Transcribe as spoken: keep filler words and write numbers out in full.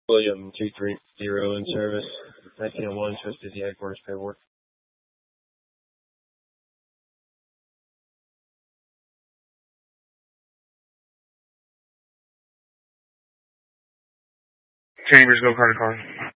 William two three zero in service. nineteen oh one, supposed to the headquarters paperwork. Chambers, go card to car.